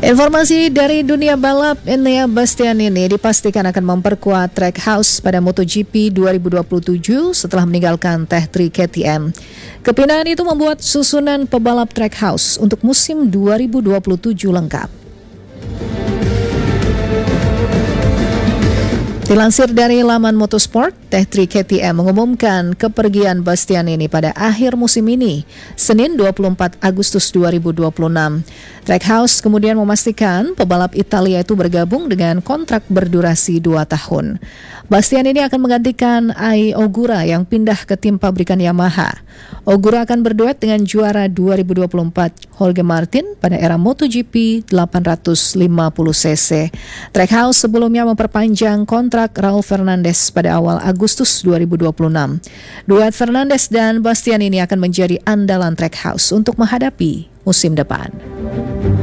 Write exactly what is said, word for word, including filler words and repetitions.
Informasi dari dunia balap, Enea Bastianini dipastikan akan memperkuat Trackhouse pada MotoGP dua ribu dua puluh tujuh setelah meninggalkan Tech tiga K T M. Kepindahan itu membuat susunan pebalap Trackhouse untuk musim dua ribu dua puluh tujuh lengkap. Dilansir dari laman Motorsport, Tech tiga K T M mengumumkan kepergian Bastianini pada akhir musim ini, Senin dua puluh empat Agustus dua ribu dua puluh enam. Trackhouse kemudian memastikan pebalap Italia itu bergabung dengan kontrak berdurasi dua tahun. Bastianini akan menggantikan Ai Ogura yang pindah ke tim pabrikan Yamaha. Ogura akan berduet dengan juara dua ribu dua puluh empat Jorge Martin pada era MotoGP delapan ratus lima puluh cc. Trackhouse sebelumnya memperpanjang kontrak Raul Fernandez pada awal Agustus dua ribu dua puluh enam. Duet Fernandez dan Bastianini akan menjadi andalan Trackhouse untuk menghadapi musim depan.